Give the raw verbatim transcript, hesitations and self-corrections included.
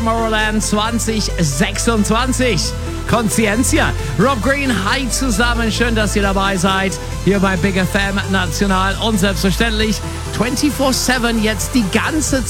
Tomorrowland zwanzig sechsundzwanzig. Conscientia. Rob Green, hi zusammen. Schön, dass ihr dabei seid. Hier bei Big F M National und selbstverständlich vierundzwanzig sieben jetzt die ganze